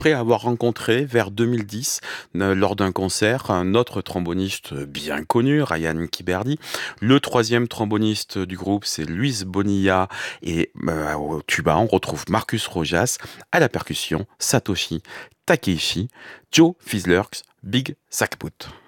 après avoir rencontré vers 2010, lors d'un concert, un autre tromboniste bien connu, Ryan Kiberdi. Le troisième tromboniste du groupe, c'est Luis Bonilla. Et au tuba, on retrouve Marcus Rojas. À la percussion, Satoshi Takeishi, Joe Fizzler's Big Sackboot.